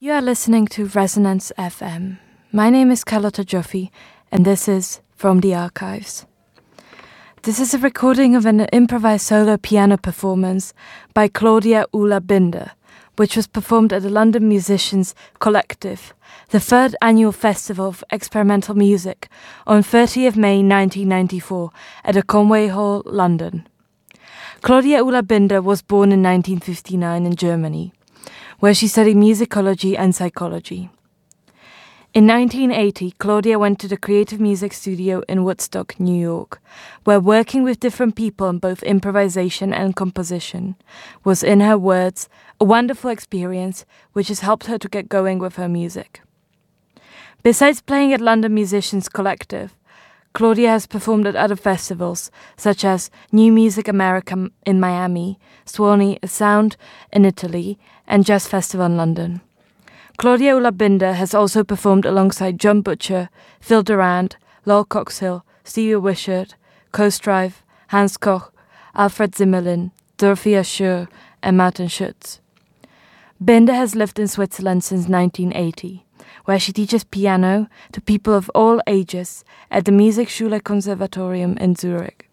You are listening to Resonance FM. My name is Carlotta Joffe, and this is From the Archives. This is a recording of an improvised solo piano performance by Claudia Ulla Binder, which was performed at the London Musicians Collective, the third annual festival of experimental music, on 30th May 1994 at the Conway Hall, London. Claudia Ulla Binder was born in 1959 in Germany, where she studied musicology and psychology. In 1980, Claudia went to the Creative Music Studio in Woodstock, New York, where working with different people in both improvisation and composition was, in her words, a wonderful experience which has helped her to get going with her music. Besides playing at London Musicians Collective, Claudia has performed at other festivals, such as New Music America in Miami, Suoni Sound in Italy, and Jazz Festival in London. Claudia Ulla Binder has also performed alongside John Butcher, Phil Durand, Lol Coxhill, Stevie Wishart, Coast Drive, Hans Koch, Alfred Zimmerlin, Dorothea Schur, and Martin Schutz. Binder has lived in Switzerland since 1980, where she teaches piano to people of all ages at the Musikschule Konservatorium in Zurich.